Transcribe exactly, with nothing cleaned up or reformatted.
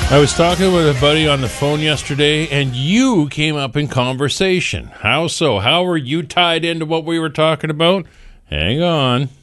I was talking with a buddy on the phone yesterday, and you came up in conversation. How so? How were you tied into what we were talking about? Hang on.